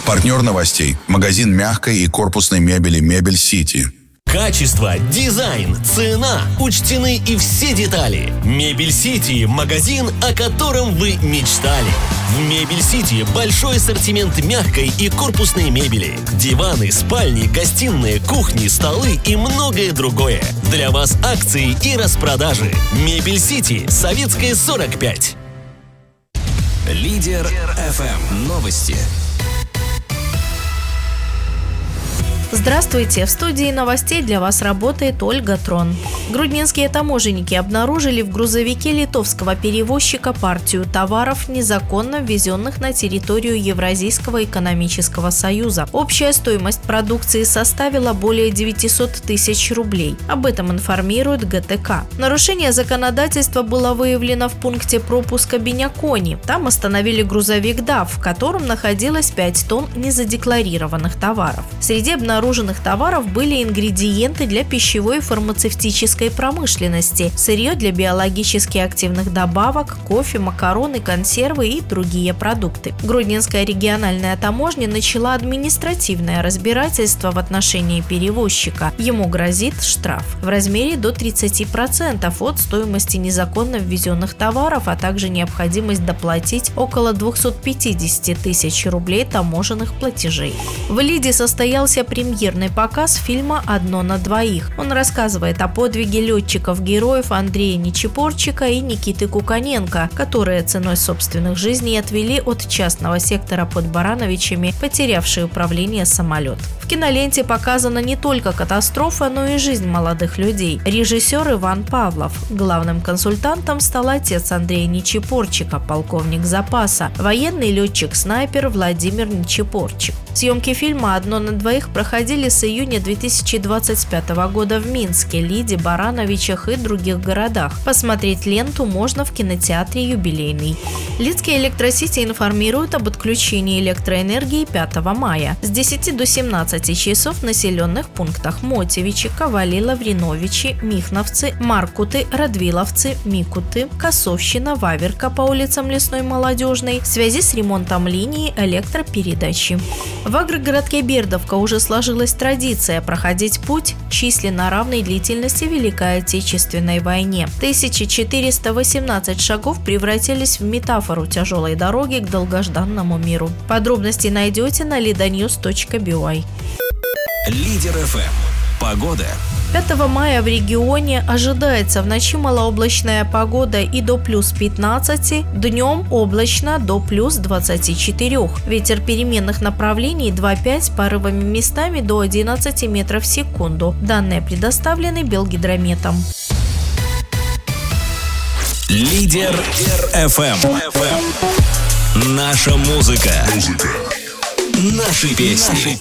Партнер новостей – магазин мягкой и корпусной мебели «Мебель Сити». Качество, дизайн, цена. Учтены и все детали. Мебель Сити – магазин, о котором вы мечтали. В Мебель Сити большой ассортимент мягкой и корпусной мебели. Диваны, спальни, гостиные, кухни, столы и многое другое. Для вас акции и распродажи. Мебель Сити, Советская, 45. Лидер ФМ. Новости. Здравствуйте! В студии новостей для вас работает Ольга Трон. Грудненские таможенники обнаружили в грузовике литовского перевозчика партию товаров, незаконно ввезенных на территорию Евразийского экономического союза. Общая стоимость продукции составила более 900 тысяч рублей. Об этом информирует ГТК. Нарушение законодательства было выявлено в пункте пропуска Бенякони. Там остановили грузовик DAF, в котором находилось 5 тонн незадекларированных товаров. Среди обнаруженных товаров были ингредиенты для пищевой и фармацевтической промышленности, сырье для биологически активных добавок, кофе, макароны, консервы и другие продукты. Грудненская региональная таможня начала административное разбирательство в отношении перевозчика. Ему грозит штраф в размере до 30% от стоимости незаконно ввезенных товаров, а также необходимость доплатить около 250 тысяч рублей таможенных платежей. В Лиде состоялся премьерный показ фильма «Одно на двоих». Он рассказывает о подвиге летчиков-героев Андрея Нечипорчика и Никиты Куканенко, которые ценой собственных жизней отвели от частного сектора под Барановичами, потерявший управление самолет. В киноленте показана не только катастрофа, но и жизнь молодых людей. Режиссер Иван Павлов. Главным консультантом стал отец Андрея Нечипорчика, полковник запаса, военный летчик-снайпер Владимир Нечипорчик. Съемки фильма «Одно на двоих» проходили с июня 2025 года в Минске, Лиде, Барановичах и других городах. Посмотреть ленту можно в кинотеатре «Юбилейный». Лидские электросети информируют об отключении электроэнергии 5 мая с 10 до 17 часов в населенных пунктах Мотивичи, Ковали, Лавриновичи, Михновцы, Маркуты, Радвиловцы, Микуты, Косовщина, Ваверка по улицам Лесной, Молодежной в связи с ремонтом линии электропередачи. В агрогородке Бердовка уже сложилась традиция проходить путь численно равной длительности Великой Отечественной войне. 1418 шагов превратились в метафору тяжелой дороги к долгожданному миру. Подробности найдете на leadonews.by. Лидер ФМ. Погода. 5 мая в регионе ожидается в ночи малооблачная погода и до плюс 15, днем облачно до плюс 24. Ветер переменных направлений 2,5, порывами местами до 11 метров в секунду. Данные предоставлены Белгидрометом. Лидер ФМ. Наша музыка. Наши песни.